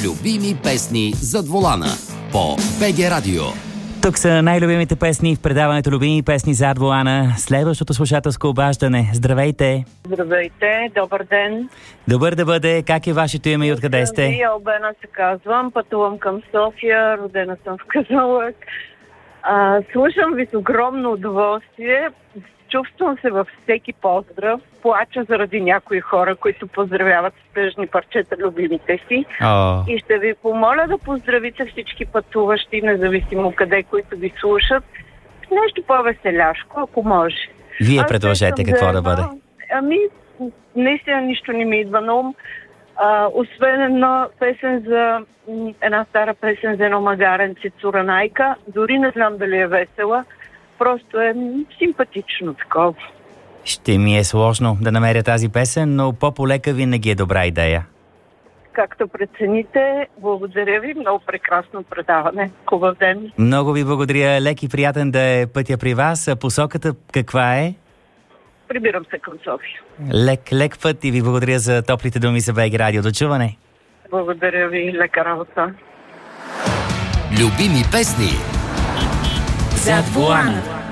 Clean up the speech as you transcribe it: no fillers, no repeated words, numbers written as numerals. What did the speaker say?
Любими песни зад волана по БГ Радио. Тук са най-любимите песни в предаването Любими песни зад волана. Следващото слушателско обаждане. Здравейте! Здравейте, добър ден. Добър да бъде. Как е вашето име и откъде сте? Албена се казвам, пътувам към София, родена съм в Казанлък. Слушам ви с огромно удоволствие. Чувствам се във всеки поздрав. Плача заради някои хора, които поздравяват с тъжни парчета любимите си. И ще ви помоля да поздравите всички пътуващи, независимо къде, които ви слушат. Нещо по-веселяшко, ако може. Вие предложете какво да бъде. Наистина нищо не ми идва на ум. Освен една стара песен за едно магаренце Цуранайка. Дори не знам дали е весела. Просто е симпатично такова. Ще ми е сложно да намеря тази песен, но по-полека винаги е добра идея. Както прецените, благодаря ви. Много прекрасно предаване. Хубав ден. Много ви благодаря. Лек и приятен да е пътя при вас. Посоката каква е? Прибирам се към София. Лек път и ви благодаря за топлите думи за БГ Радио. До чуване. Благодаря ви. Лека работа. Любими песни зад волана.